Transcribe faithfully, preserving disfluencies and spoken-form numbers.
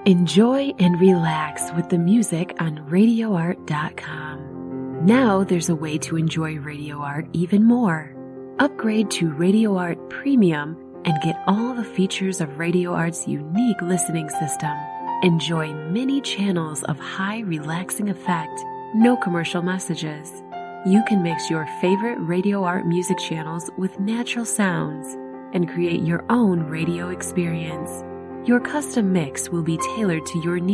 Enjoy and relax with the music on radio art dot com. Now there's a way to enjoy Radio Art even more. Upgrade to Radio Art Premium and get all the features of Radio Art's unique listening system. Enjoy many channels of high relaxing effect, no commercial messages. You can mix your favorite Radio Art music channels with natural sounds and create your own radio experience. Your custom mix will be tailored to your needs.